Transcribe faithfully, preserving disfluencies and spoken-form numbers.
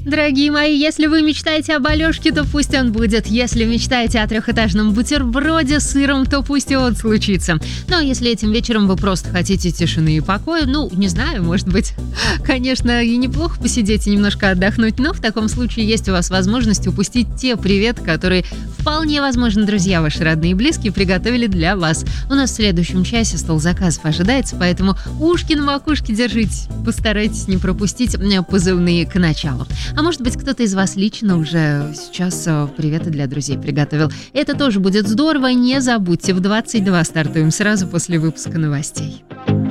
Дорогие мои, если вы мечтаете об Алёшке, то пусть он будет. Если мечтаете о трехэтажном бутерброде с сыром, то пусть и он случится. Ну, а если этим вечером вы просто хотите тишины и покоя, ну, не знаю, может быть, конечно, и неплохо посидеть и немножко отдохнуть, но в таком случае есть у вас возможность упустить те приветы, которые вполне возможно, друзья ваши родные и близкие приготовили для вас. У нас в следующем часе стол заказов ожидается, поэтому ушки на макушке держите. Постарайтесь не пропустить позывные к началу. А может быть, кто-то из вас лично уже сейчас приветы для друзей приготовил. Это тоже будет здорово. Не забудьте, в двадцать два стартуем сразу после выпуска новостей.